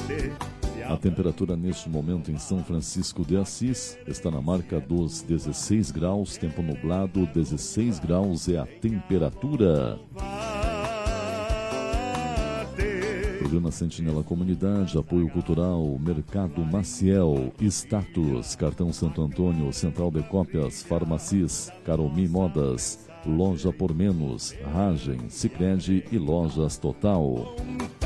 A temperatura neste momento em São Francisco de Assis está na marca dos 16 graus, tempo nublado, 16 graus é a temperatura. Programa Sentinela Comunidade, apoio cultural, Mercado Maciel, Status, Cartão Santo Antônio, Central de Cópias, Farmacis, Caromi Modas, Loja por Menos, Ragem, Sicredi e Lojas Total.